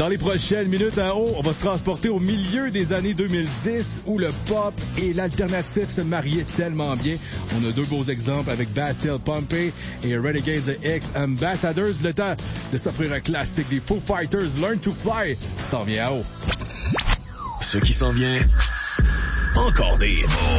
Dans les prochaines minutes en haut, on va se transporter au milieu des années 2010 où le pop et l'alternatif se mariaient tellement bien. On a deux beaux exemples avec Bastille Pompey et Renegades the X Ambassadors. Le temps de s'offrir un classique des Foo Fighters, Learn to Fly, s'en vient en haut. Ce qui s'en vient, encore des hits.